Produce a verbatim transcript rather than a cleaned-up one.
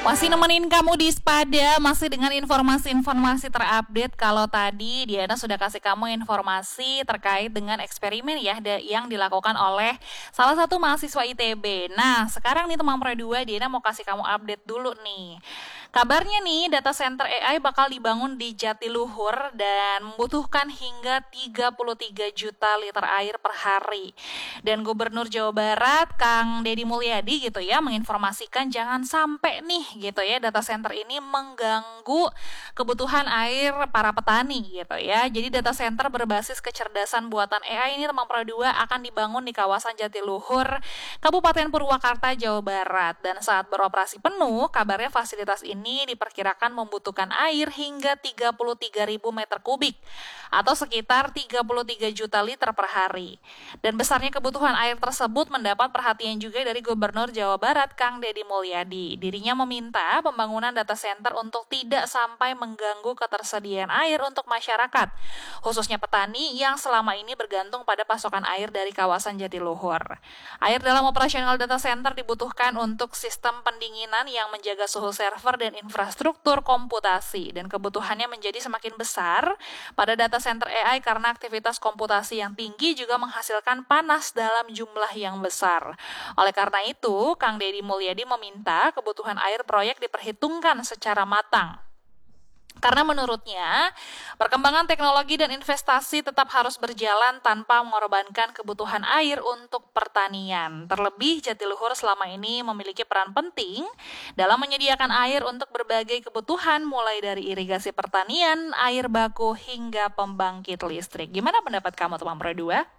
Masih nemenin kamu di Spada, masih dengan informasi-informasi terupdate. Kalau tadi Diana sudah kasih kamu informasi terkait dengan eksperimen ya yang dilakukan oleh salah satu mahasiswa I T B. Nah, sekarang nih teman Pro dua, Diana mau kasih kamu update dulu nih. Kabarnya nih, data center A I bakal dibangun di Jatiluhur dan membutuhkan hingga tiga puluh tiga juta liter air per hari. Dan Gubernur Jawa Barat, Kang Deddy Mulyadi gitu ya, menginformasikan jangan sampai nih gitu ya, data center ini mengganggu kebutuhan air para petani gitu ya. Jadi data center berbasis kecerdasan buatan A I ini teman Pro dua akan dibangun di kawasan Jatiluhur, Kabupaten Purwakarta, Jawa Barat. Dan saat beroperasi penuh, kabarnya fasilitas ini ini diperkirakan membutuhkan air hingga tiga puluh tiga ribu meter kubik atau sekitar tiga puluh tiga juta liter per hari. Dan besarnya kebutuhan air tersebut mendapat perhatian juga dari Gubernur Jawa Barat Kang Deddy Mulyadi. Dirinya meminta pembangunan data center untuk tidak sampai mengganggu ketersediaan air untuk masyarakat, khususnya petani yang selama ini bergantung pada pasokan air dari kawasan Jatiluhur. Air dalam operasional data center dibutuhkan untuk sistem pendinginan yang menjaga suhu server dan infrastruktur komputasi, dan kebutuhannya menjadi semakin besar pada data center A I karena aktivitas komputasi yang tinggi juga menghasilkan panas dalam jumlah yang besar. Oleh karena itu, Kang Deddy Mulyadi meminta kebutuhan air proyek diperhitungkan secara matang. Karena menurutnya, perkembangan teknologi dan investasi tetap harus berjalan tanpa mengorbankan kebutuhan air untuk pertanian. Terlebih, Jatiluhur selama ini memiliki peran penting dalam menyediakan air untuk berbagai kebutuhan, mulai dari irigasi pertanian, air baku, hingga pembangkit listrik. Gimana pendapat kamu, teman Pro dua?